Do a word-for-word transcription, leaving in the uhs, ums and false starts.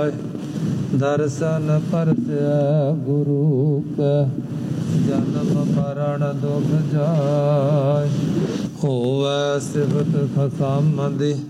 दर्शन परसै गुरु कै जन्म मरण दुख जाय होवै सिफत खसम दी